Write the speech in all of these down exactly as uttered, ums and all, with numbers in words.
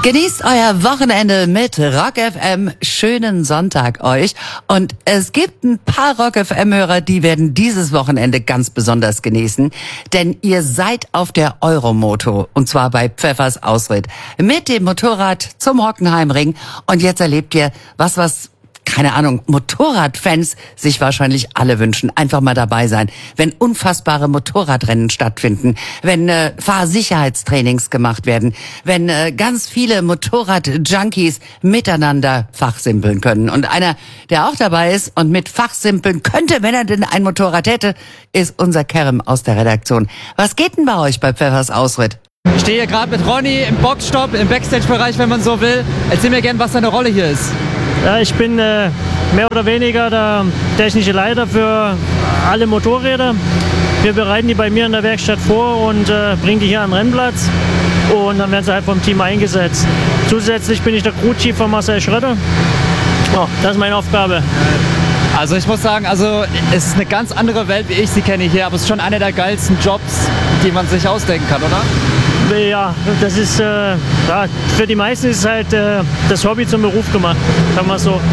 Genießt euer Wochenende mit Rock F M. Schönen Sonntag euch. Und es gibt ein paar Rock F M-Hörer, die werden dieses Wochenende ganz besonders genießen. Denn ihr seid auf der Euromoto. Und zwar bei Pfeffers Ausritt. Mit dem Motorrad zum Hockenheimring. Und jetzt erlebt ihr was, was... keine Ahnung, Motorradfans sich wahrscheinlich alle wünschen. Einfach mal dabei sein. Wenn unfassbare Motorradrennen stattfinden, wenn äh, Fahrsicherheitstrainings gemacht werden, wenn äh, ganz viele Motorrad-Junkies miteinander fachsimpeln können. Und einer, der auch dabei ist und mit fachsimpeln könnte, wenn er denn ein Motorrad hätte, ist unser Kerem aus der Redaktion. Was geht denn bei euch bei Pfeffers Ausritt? Ich stehe hier gerade mit Ronny im Boxstopp, im Backstage-Bereich, wenn man so will. Erzähl mir gerne, was deine Rolle hier ist. Ja, ich bin äh, mehr oder weniger der technische Leiter für alle Motorräder. Wir bereiten die bei mir in der Werkstatt vor und äh, bringen die hier an den Rennplatz. Und dann werden sie halt vom Team eingesetzt. Zusätzlich bin ich der Crew-Chief von Marcel Schröder. Ja, das ist meine Aufgabe. Also ich muss sagen, also es ist eine ganz andere Welt, wie ich sie kenne hier, aber es ist schon einer der geilsten Jobs, die man sich ausdenken kann, oder? Ja, das ist, äh, ja, für die meisten ist halt äh, das Hobby zum Beruf gemacht, sagen wir so.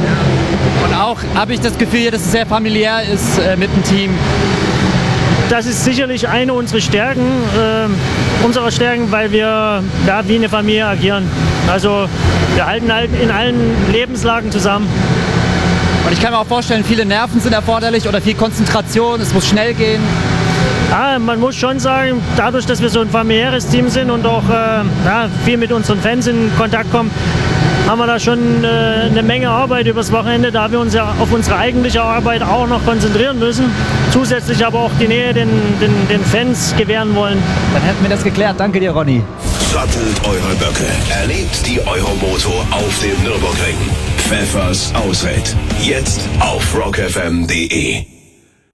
Und auch habe ich das Gefühl hier, dass es sehr familiär ist äh, mit dem Team. Das ist sicherlich eine unserer Stärken, äh, unserer Stärken, weil wir ja, wie eine Familie agieren. Also wir halten halt in allen Lebenslagen zusammen. Und ich kann mir auch vorstellen, viele Nerven sind erforderlich oder viel Konzentration, es muss schnell gehen. Ja, man muss schon sagen, dadurch, dass wir so ein familiäres Team sind und auch äh, ja, viel mit unseren Fans in Kontakt kommen, haben wir da schon äh, eine Menge Arbeit übers Wochenende, da wir uns ja auf unsere eigentliche Arbeit auch noch konzentrieren müssen. Zusätzlich aber auch die Nähe den, den, den Fans gewähren wollen. Dann hätten wir das geklärt. Danke dir, Ronny. Sattelt eure Böcke. Erlebt die Euromoto auf dem Nürburgring. Pfeffers Ausritt. Jetzt auf rock f m punkt d e.